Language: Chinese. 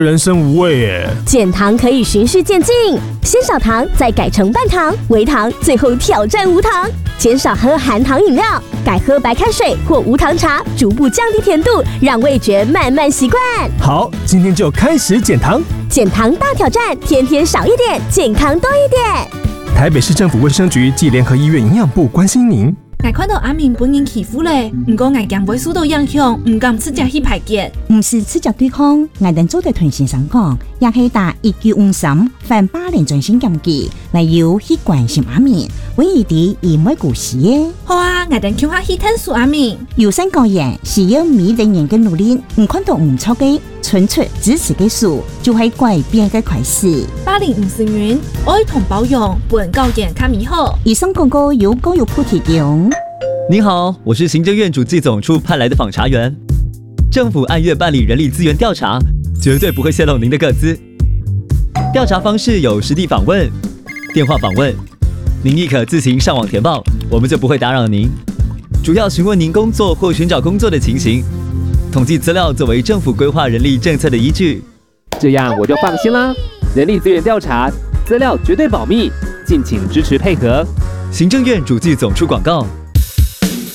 人生无味耶。 减糖可以循序渐进，先少糖，再改成半糖、微糖，最后挑战无糖。减少喝含糖饮料，改喝白开水或无糖茶，逐步降低甜度，让味觉慢慢习惯。 好，今天就开始减糖。 减糖大挑战，天天少一点，健康多一点。 台北市政府卫生局暨联合医院营养部关心您。 我看到阿明本人欺负咧，不过我惊袂受到影响，唔敢直接去排解。 唔是直接对抗，我能做对同先生讲，也可以打1953反霸凌专线监记，来由去关心阿明，为伊哋而唔会故事嘅。 好啊，我能叫下去探索阿明。 有心个人是要每人人嘅努力，唔看到唔错嘅，纯粹支持嘅事，就係改變嘅開始。 霸凌唔是冤，愛同包容，本教人較美好。 以上廣告由教育部提供。 您好，我是行政院主計總處派來的訪查員。政府按月辦理人力資源調查，絕對不會泄露您的個資。調查方式有實地訪問、電話訪問，您亦可自行上網填報，我們就不會打擾您。主要詢問您工作或尋找工作的情形，統計資料作為政府規劃人力政策的依據。 這樣我就放心啦。人力資源調查資料絕對保密，敬請支持配合。 行政院主計總處廣告。